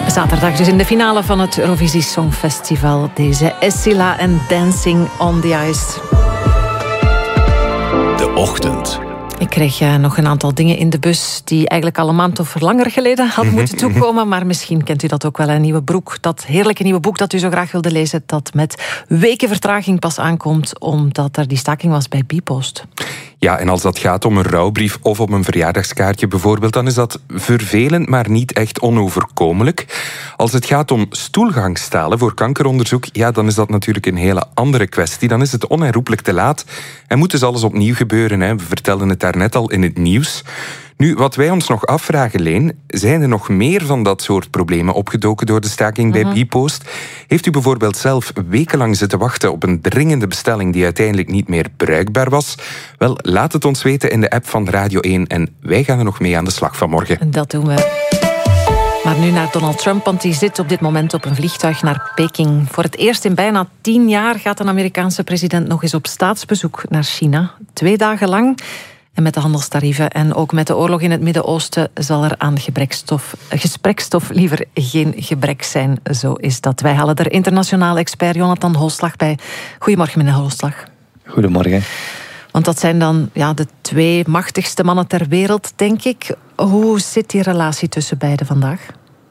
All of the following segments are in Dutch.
Zaterdag dus in de finale van het Eurovisie Songfestival. Deze Essila en Dancing on the Ice. De ochtend. Ik kreeg nog een aantal dingen in de bus die eigenlijk al een maand of langer geleden had moeten toekomen. Maar misschien kent u dat ook wel, een nieuwe boek. Dat heerlijke nieuwe boek dat u zo graag wilde lezen, dat met weken vertraging pas aankomt, omdat er die staking was bij Bpost. Ja, en als dat gaat om een rouwbrief of om een verjaardagskaartje bijvoorbeeld, dan is dat vervelend, maar niet echt onoverkomelijk. Als het gaat om stoelgangstalen voor kankeronderzoek, ja, dan is dat natuurlijk een hele andere kwestie. Dan is het onherroepelijk te laat en moet dus alles opnieuw gebeuren. Hè. We vertelden het daarnet al in het nieuws. Nu, wat wij ons nog afvragen, Leen, zijn er nog meer van dat soort problemen opgedoken door de staking bij Bpost? Heeft u bijvoorbeeld zelf wekenlang zitten wachten op een dringende bestelling die uiteindelijk niet meer bruikbaar was? Wel, laat het ons weten in de app van Radio 1 en wij gaan er nog mee aan de slag vanmorgen. Dat doen we. Maar nu naar Donald Trump, want die zit op dit moment op een vliegtuig naar Peking. Voor het eerst in bijna 10 jaar gaat een Amerikaanse president nog eens op staatsbezoek naar China. 2 dagen lang. En met de handelstarieven en ook met de oorlog in het Midden-Oosten zal er aan gesprekstof liever geen gebrek zijn. Zo is dat. Wij halen er internationaal expert Jonathan Holslag bij. Goedemorgen, meneer Holslag. Goedemorgen. Want dat zijn dan de 2 machtigste mannen ter wereld, denk ik. Hoe zit die relatie tussen beiden vandaag?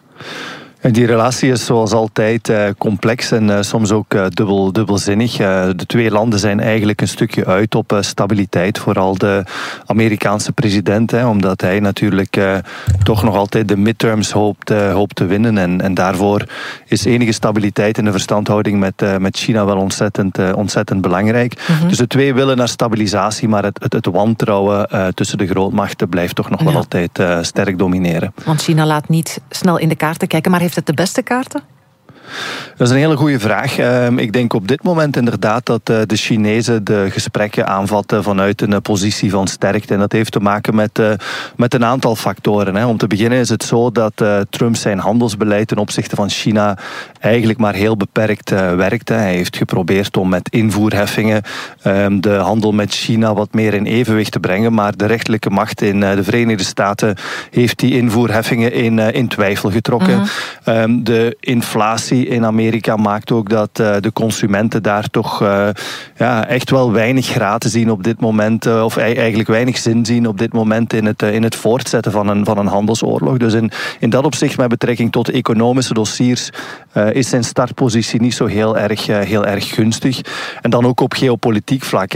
Die relatie is zoals altijd complex en soms ook dubbelzinnig. De 2 landen zijn eigenlijk een stukje uit op stabiliteit. Vooral de Amerikaanse president, omdat hij natuurlijk toch nog altijd de midterms hoopt te winnen. En daarvoor is enige stabiliteit in de verstandhouding met China wel ontzettend belangrijk. Dus de 2 willen naar stabilisatie, maar het wantrouwen tussen de grootmachten blijft toch nog wel altijd sterk domineren. Want China laat niet snel in de kaarten kijken, maar heeft het de beste kaarten? Dat is een hele goede vraag. Ik denk op dit moment inderdaad dat de Chinezen de gesprekken aanvatten vanuit een positie van sterkte. En dat heeft te maken met een aantal factoren. Om te beginnen is het zo dat Trump zijn handelsbeleid ten opzichte van China eigenlijk maar heel beperkt werkt. Hij heeft geprobeerd om met invoerheffingen de handel met China wat meer in evenwicht te brengen. Maar de rechterlijke macht in de Verenigde Staten heeft die invoerheffingen in twijfel getrokken. De inflatie in Amerika maakt ook dat de consumenten daar toch echt wel weinig graten zien op dit moment, of eigenlijk weinig zin zien op dit moment in het voortzetten van een handelsoorlog. Dus in dat opzicht, met betrekking tot economische dossiers, is zijn startpositie niet zo heel erg gunstig. En dan ook op geopolitiek vlak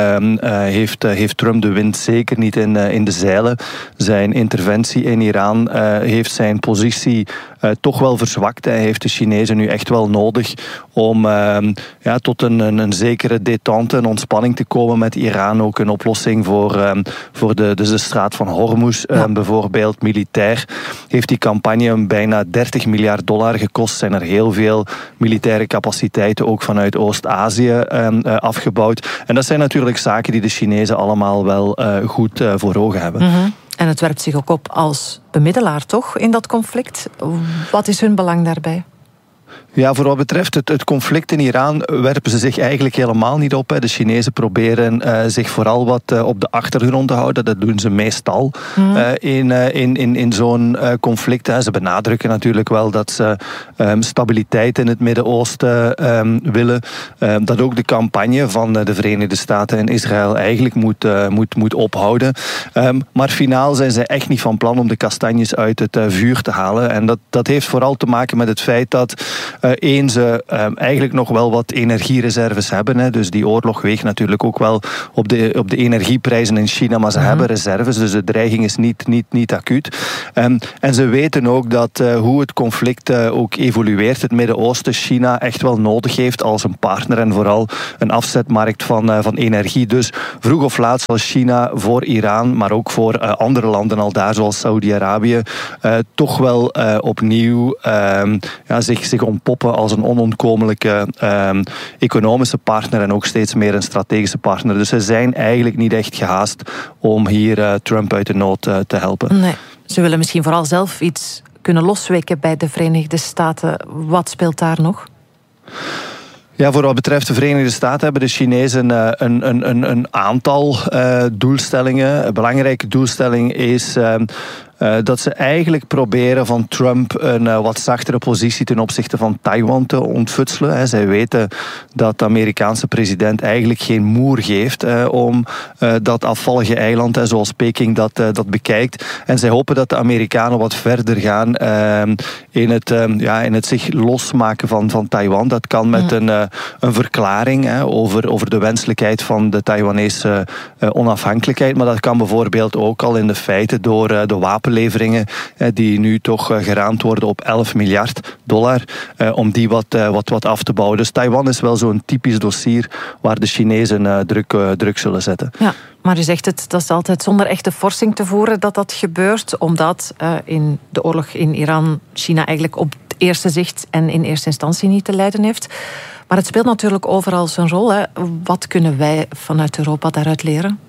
heeft Trump de wind zeker niet in de zeilen. Zijn interventie in Iran heeft zijn positie toch wel verzwakt. Hij heeft de Chinezen nu echt wel nodig om tot een zekere détente en ontspanning te komen met Iran. Ook een oplossing voor de straat van Hormuz bijvoorbeeld. Militair heeft die campagne bijna $30 miljard gekost. Zijn er heel veel militaire capaciteiten ook vanuit Oost-Azië afgebouwd. En dat zijn natuurlijk zaken die de Chinezen allemaal wel goed voor ogen hebben. En het werpt zich ook op als bemiddelaar, toch, in dat conflict? Wat is hun belang daarbij? Ja, voor wat betreft het conflict in Iran werpen ze zich eigenlijk helemaal niet op. De Chinezen proberen zich vooral wat op de achtergrond te houden. Dat doen ze meestal in zo'n conflict. Ze benadrukken natuurlijk wel dat ze stabiliteit in het Midden-Oosten willen. Dat ook de campagne van de Verenigde Staten en Israël eigenlijk moet ophouden. Maar finaal zijn ze echt niet van plan om de kastanjes uit het vuur te halen. En dat heeft vooral te maken met het feit dat ze eigenlijk nog wel wat energiereserves hebben. Dus die oorlog weegt natuurlijk ook wel op de energieprijzen in China, maar ze hebben reserves, dus de dreiging is niet acuut. En ze weten ook dat hoe het conflict ook evolueert, het Midden-Oosten, China echt wel nodig heeft als een partner en vooral een afzetmarkt van energie. Dus vroeg of laat zal China voor Iran, maar ook voor andere landen al daar, zoals Saudi-Arabië, toch wel opnieuw zich ontpoppen als een onontkomelijke economische partner en ook steeds meer een strategische partner. Dus ze zijn eigenlijk niet echt gehaast om hier Trump uit de nood te helpen. Nee, ze willen misschien vooral zelf iets kunnen losweken bij de Verenigde Staten. Wat speelt daar nog? Ja, voor wat betreft de Verenigde Staten hebben de Chinezen een aantal doelstellingen. Een belangrijke doelstelling is dat ze eigenlijk proberen van Trump een wat zachtere positie ten opzichte van Taiwan te ontfutselen. Zij weten dat de Amerikaanse president eigenlijk geen moer geeft om dat afvallige eiland, zoals Peking dat bekijkt. En zij hopen dat de Amerikanen wat verder gaan in het zich losmaken van Taiwan. Dat kan met een verklaring over de wenselijkheid van de Taiwanese onafhankelijkheid. Maar dat kan bijvoorbeeld ook al in de feiten door de wapenleveringen die nu toch geraamd worden op $11 miljard, om die wat af te bouwen. Dus Taiwan is wel zo'n typisch dossier waar de Chinezen druk zullen zetten. Ja. Maar u zegt het, dat is altijd zonder echte forsing te voeren dat gebeurt, omdat in de oorlog in Iran China eigenlijk op het eerste zicht en in eerste instantie niet te lijden heeft. Maar het speelt natuurlijk overal zijn rol. Hè. Wat kunnen wij vanuit Europa daaruit leren?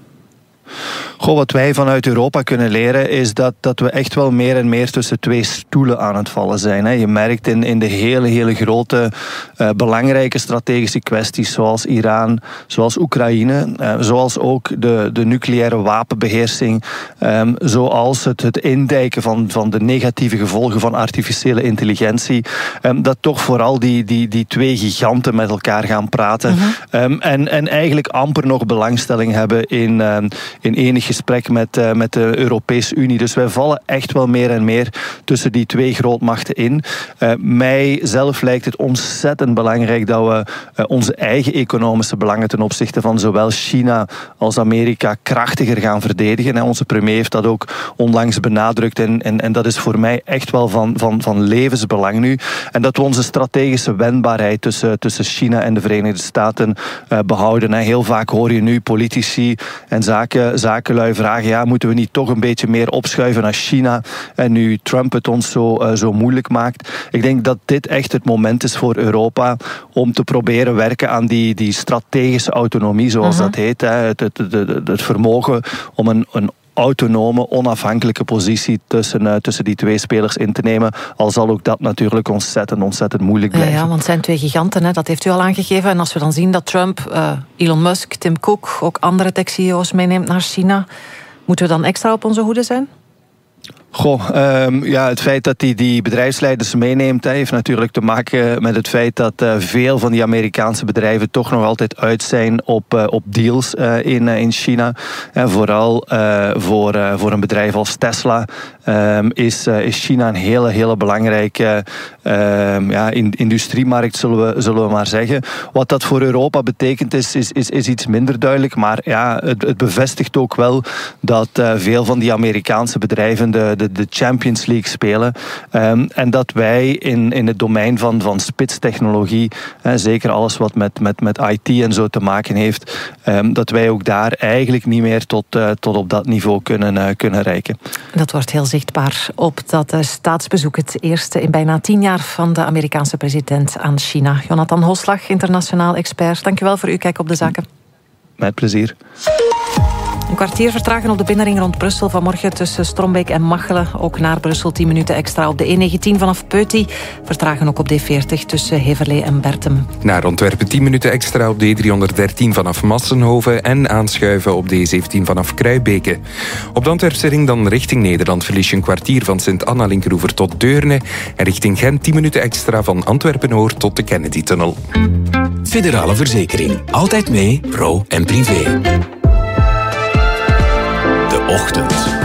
Wat wij vanuit Europa kunnen leren is dat we echt wel meer en meer tussen twee stoelen aan het vallen zijn. Je merkt in de hele grote, belangrijke strategische kwesties zoals Iran, zoals Oekraïne, zoals ook de nucleaire wapenbeheersing, zoals het indijken van de negatieve gevolgen van artificiële intelligentie, dat toch vooral die twee giganten met elkaar gaan praten en eigenlijk amper nog belangstelling hebben in enig gesprek met de Europese Unie. Dus wij vallen echt wel meer en meer tussen die twee grootmachten in. Mijzelf lijkt het ontzettend belangrijk dat we onze eigen economische belangen ten opzichte van zowel China als Amerika krachtiger gaan verdedigen. Onze premier heeft dat ook onlangs benadrukt en dat is voor mij echt wel van levensbelang nu. En dat we onze strategische wendbaarheid tussen China en de Verenigde Staten behouden. Heel vaak hoor je nu politici en zakenlui vragen, moeten we niet toch een beetje meer opschuiven naar China en nu Trump het ons zo moeilijk maakt. Ik denk dat dit echt het moment is voor Europa om te proberen werken aan die strategische autonomie, zoals dat heet. Het vermogen om een autonome, onafhankelijke positie tussen die twee spelers in te nemen. Al zal ook dat natuurlijk ontzettend moeilijk blijven. Ja, want het zijn twee giganten, dat heeft u al aangegeven. En als we dan zien dat Trump, Elon Musk, Tim Cook, ook andere tech-CEO's meeneemt naar China, moeten we dan extra op onze hoede zijn? Het feit dat hij die bedrijfsleiders meeneemt, heeft natuurlijk te maken met het feit dat veel van die Amerikaanse bedrijven toch nog altijd uit zijn op deals in China. Vooral voor een bedrijf als Tesla is China een hele belangrijke industriemarkt, zullen we maar zeggen. Wat dat voor Europa betekent is iets minder duidelijk, maar het bevestigt ook wel dat veel van die Amerikaanse bedrijven de Champions League spelen. En dat wij in het domein van spitstechnologie, zeker alles wat met IT en zo te maken heeft, dat wij ook daar eigenlijk niet meer tot op dat niveau kunnen reiken. Dat wordt heel zichtbaar op dat staatsbezoek, het eerste in bijna 10 jaar van de Amerikaanse president aan China. Jonathan Hosslag, internationaal expert. Dank u wel voor uw kijk op de zaken. Met plezier. Een kwartier vertragen op de binnenring rond Brussel vanmorgen tussen Strombeek en Machelen. Ook naar Brussel 10 minuten extra op de E19 vanaf Peuty. Vertragen ook op de E40 tussen Heverlee en Bertem. Naar Antwerpen 10 minuten extra op de E313 vanaf Massenhoven en aanschuiven op de E17 vanaf Kruibeke. Op de Antwerpse ring dan richting Nederland verlies je een kwartier van Sint-Anna-Linkeroever tot Deurne. En richting Gent 10 minuten extra van Antwerpen-Noord tot de Kennedy-tunnel. Federale Verzekering. Altijd mee, pro en privé. De Ochtend.